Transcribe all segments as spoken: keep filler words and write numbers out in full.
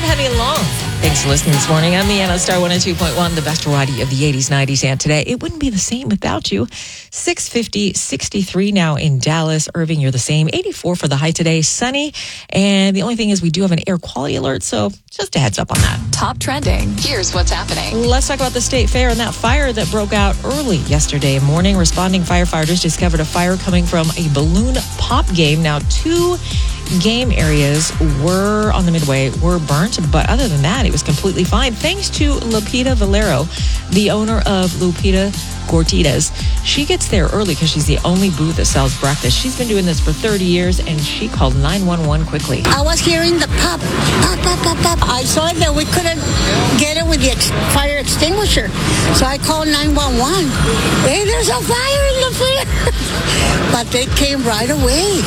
I'm heading along. Thanks for listening this morning. I'm Leanna, Star one oh two point one, the best variety of the eighties, nineties, and today. It wouldn't be the same without you. six fifty, sixty-three now in Dallas. Irving, you're the same. eighty-four for the high today. Sunny. And the only thing is we do have an air quality alert, so just a heads up on that. Top trending. Here's what's happening. Let's talk about the state fair and that fire that broke out early yesterday morning. Responding firefighters discovered a fire coming from a balloon pop game. Now, two game areas were on the midway, were burnt, but other than that, it was completely fine. Thanks to Lupita Valero, the owner of Lupita Gortitas. She gets there early because she's the only booth that sells breakfast. She's been doing this for thirty years, and she called nine one one quickly. I was hearing the pop, pop, pop, pop, pop. I saw that we couldn't get it with the ex- fire extinguisher, so I called nine one one. Hey, there's a fire in the fire. But they came right away.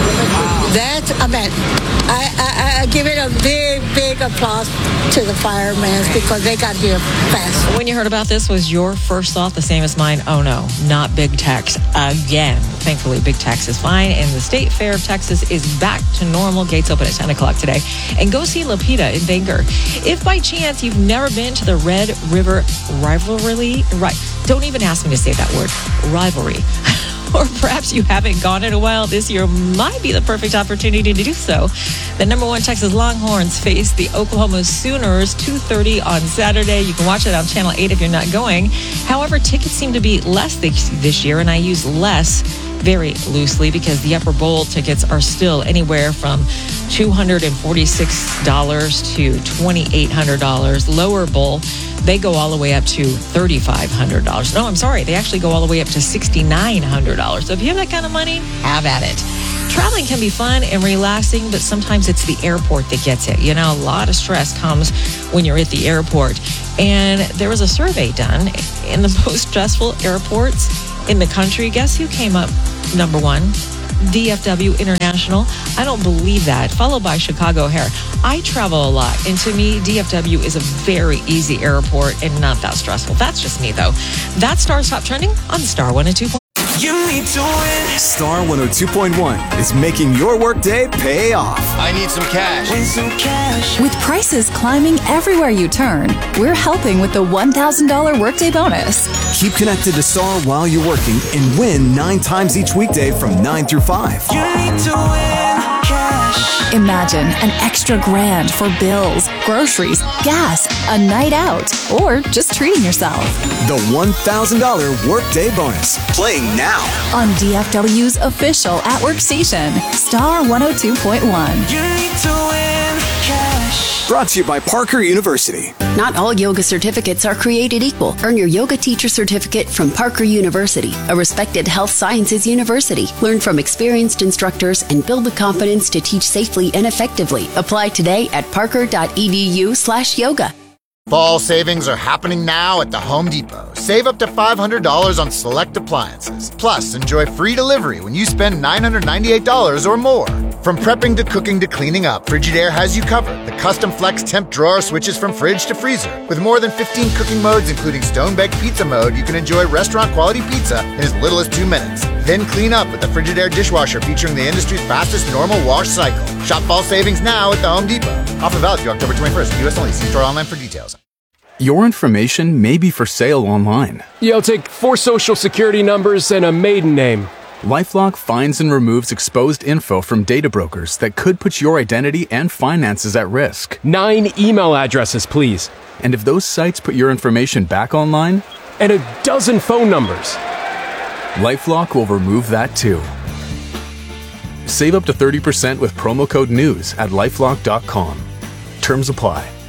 That's, I mean, I, I, I give it a big, big applause to the firemen because they got here fast. When you heard about this, was your first thought the same as mine? Oh no, not Big Tex again. Thankfully, Big Tex is fine, and the State Fair of Texas is back to normal. Gates open at ten o'clock today. And go see Lupita in Bangor. If by chance you've never been to the Red River Rivalry, right? Don't even ask me to say that word, rivalry. Or perhaps you haven't gone in a while, this year might be the perfect opportunity to do so. The number one Texas Longhorns face the Oklahoma Sooners, two thirty on Saturday. You can watch it on Channel eight if you're not going. However, tickets seem to be less this, this year, and I use less very loosely because the upper bowl tickets are still anywhere from two hundred forty-six dollars to two thousand eight hundred dollars. Lower bowl, they go all the way up to three thousand five hundred dollars. No, I'm sorry. They actually go all the way up to six thousand nine hundred dollars. So if you have that kind of money, have at it. Traveling can be fun and relaxing, but sometimes it's the airport that gets it. You know, a lot of stress comes when you're at the airport. And there was a survey done in the most stressful airports in the country. Guess who came up number one? D F W International. I don't believe that. Followed by Chicago O'Hare. I travel a lot, and to me, D F W is a very easy airport and not that stressful. That's just me, though. That's Star's Top Trending on Star one oh two point one. You need to win. Star one oh two point one is making your workday pay off. I need some cash. Win some cash. With prices climbing everywhere you turn, we're helping with the one thousand dollars workday bonus. Keep connected to Star while you're working and win nine times each weekday from nine through five. You need to win cash. Imagine an extra grand for bills, groceries, gas, a night out, or just treating yourself. The one thousand dollars workday bonus. Playing now. On D F W's official at-work station, Star one oh two point one. You need to win cash. Brought to you by Parker University. Not all yoga certificates are created equal. Earn your yoga teacher certificate from Parker University, a respected health sciences university. Learn from experienced instructors and build the confidence to teach safely and effectively. Apply today at parker.edu slash yoga. Fall savings are happening now at the Home Depot. Save up to five hundred dollars on select appliances. Plus, enjoy free delivery when you spend nine hundred ninety-eight dollars or more. From prepping to cooking to cleaning up, Frigidaire has you covered. The custom flex temp drawer switches from fridge to freezer. With more than fifteen cooking modes, including stone-baked pizza mode, you can enjoy restaurant-quality pizza in as little as two minutes. Then clean up with the Frigidaire dishwasher featuring the industry's fastest normal wash cycle. Shop fall savings now at the Home Depot. Offer valid through October twenty-first. U S only. See store online for details. Your information may be for sale online. Yeah, I'll take four social security numbers and a maiden name. LifeLock finds and removes exposed info from data brokers that could put your identity and finances at risk. Nine email addresses, please. And if those sites put your information back online? And a dozen phone numbers. LifeLock will remove that too. Save up to thirty percent with promo code NEWS at lifelock dot com. Terms apply.